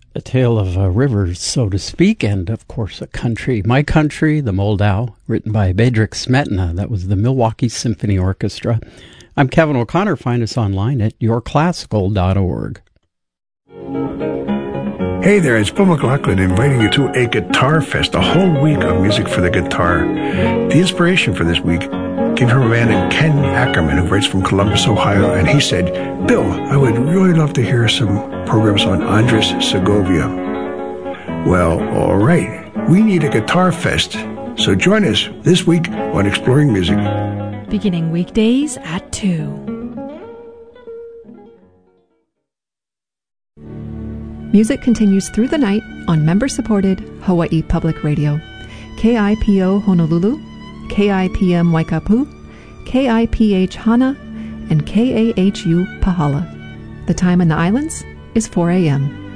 A tale of a river, so to speak, and of course a country. My Country, the Moldau, written by Bedřich Smetana. That was the Milwaukee Symphony Orchestra. I'm Kevin O'Connor. Find us online at yourclassical.org. Hey there, it's Bill McLaughlin inviting you to a guitar fest, a whole week of music for the guitar. The inspiration for this week came from a man named Ken Ackerman who writes from Columbus, Ohio, and he said, Bill, I would really love to hear some programs on Andres Segovia. Well, all right, we need a guitar fest, so join us this week on Exploring Music. Beginning weekdays at 2. Music continues through the night on member-supported Hawaii Public Radio. KIPO Honolulu, KIPM Waikapu, KIPH Hana, and KAHU Pahala. The time in the islands is 4 a.m.